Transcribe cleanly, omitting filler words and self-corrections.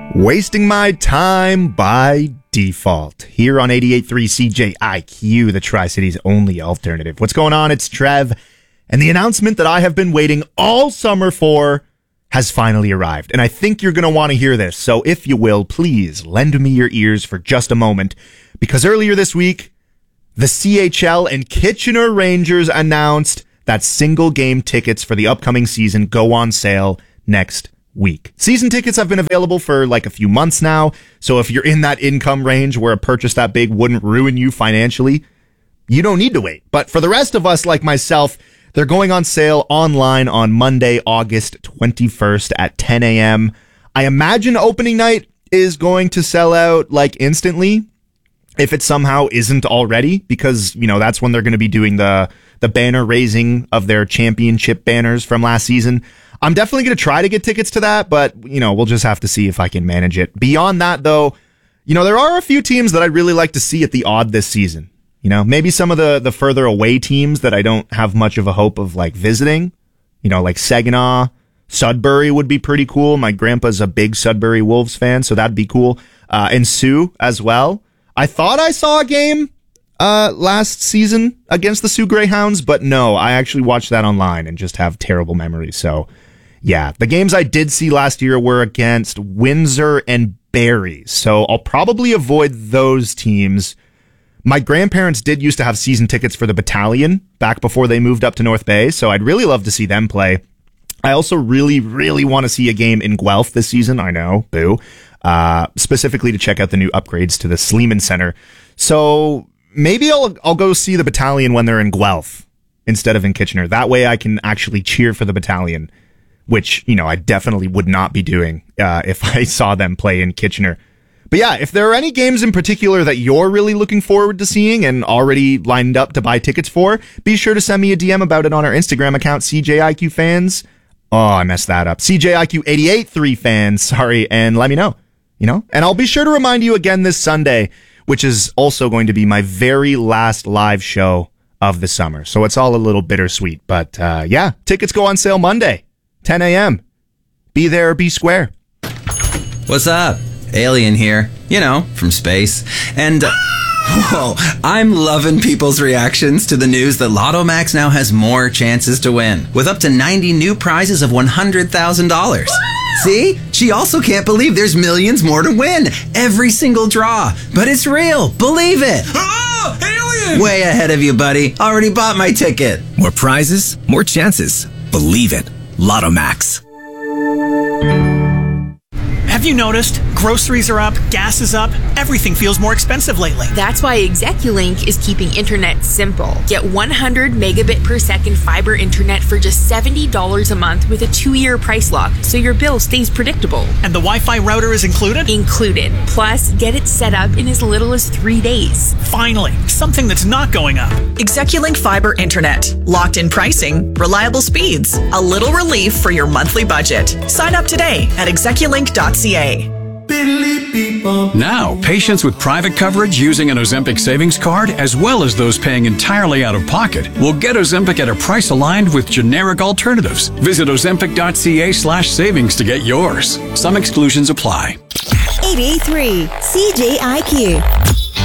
Wasting my time by default here on 88.3 CJIQ, the Tri-City's only alternative. What's going on? It's Trev, and the announcement that I have been waiting all summer for has finally arrived, and I think you're going to want to hear this, so if you will, please lend me your ears for just a moment, because earlier this week, the CHL and Kitchener Rangers announced that single game tickets for the upcoming season go on sale next week. Season tickets have been available for like a few months now, so if you're in that income range where a purchase that big wouldn't ruin you financially, you don't need to wait. But for the rest of us like myself, they're going on sale online on Monday, August 21st at 10 a.m. I imagine opening night is going to sell out like instantly, if it somehow isn't already, because, you know, that's when they're going to be doing the banner raising of their championship banners from last season. I'm definitely going to try to get tickets to that, but, you know, we'll just have to see if I can manage it. Beyond that, though, you know, there are a few teams that I'd really like to see at the Odd this season. You know, maybe some of the further away teams that I don't have much of a hope of, like, visiting. You know, like Saginaw, Sudbury would be pretty cool. My grandpa's a big Sudbury Wolves fan, so that'd be cool. And Sioux as well. I thought I saw a game last season against the Sioux Greyhounds, but no, I actually watched that online and just have terrible memories. So, yeah, the games I did see last year were against Windsor and Barrie, so I'll probably avoid those teams. My grandparents did used to have season tickets for the Battalion back before they moved up to North Bay, so I'd really love to see them play. I also really, really want to see a game in Guelph this season. I know, boo. Specifically to check out the new upgrades to the Sleeman Center. So maybe I'll go see the Battalion when they're in Guelph instead of in Kitchener. That way I can actually cheer for the Battalion, which, you know, I definitely would not be doing if I saw them play in Kitchener. But yeah, if there are any games in particular that you're really looking forward to seeing and already lined up to buy tickets for, be sure to send me a DM about it on our Instagram account, CJIQ Fans. Oh, I messed that up. CJIQ 88.3 Fans, sorry, and let me know. You know, and I'll be sure to remind you again this Sunday, which is also going to be my very last live show of the summer. So it's all a little bittersweet. But yeah, tickets go on sale Monday, 10 a.m. Be there or be square. What's up? Alien here, you know, from space. And whoa, I'm loving people's reactions to the news that Lotto Max now has more chances to win, with up to 90 new prizes of $100,000. See? She also can't believe there's millions more to win. Every single draw. But it's real. Believe it. Oh, alien! Way ahead of you, buddy. Already bought my ticket. More prizes, more chances. Believe it. Lotto Max. Have you noticed? Groceries are up, gas is up, everything feels more expensive lately. That's why Execulink is keeping internet simple. Get 100 megabit per second fiber internet for just $70 a month with a 2-year price lock, so your bill stays predictable. And the Wi-Fi router is included? Included. Plus, get it set up in as little as 3 days. Finally, something that's not going up. Execulink Fiber Internet. Locked in pricing, reliable speeds, a little relief for your monthly budget. Sign up today at execulink.ca. Now, patients with private coverage using an Ozempic savings card, as well as those paying entirely out of pocket, will get Ozempic at a price aligned with generic alternatives. Visit ozempic.ca/savings to get yours. Some exclusions apply. 88.3 CJIQ.